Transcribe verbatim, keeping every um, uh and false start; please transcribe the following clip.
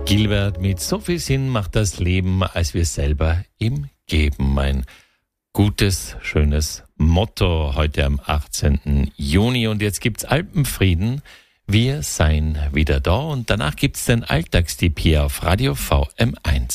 Gilbert mit so viel Sinn macht das Leben, als wir selber ihm geben. Ein gutes, schönes Motto heute am achtzehnten Juni. Und jetzt gibt's Alpenfrieden. Wir seien wieder da. Und danach gibt's den Alltagstipp hier auf Radio V M eins.